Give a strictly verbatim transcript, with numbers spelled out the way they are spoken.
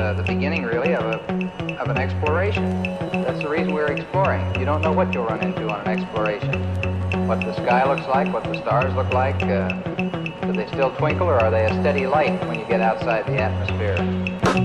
uh, the beginning, really, of, a, of an exploration. That's the reason we're exploring. You don't know what you'll run into on an exploration. What the sky looks like, what the stars look like. Uh, do they still twinkle, or are they a steady light when you get outside the atmosphere?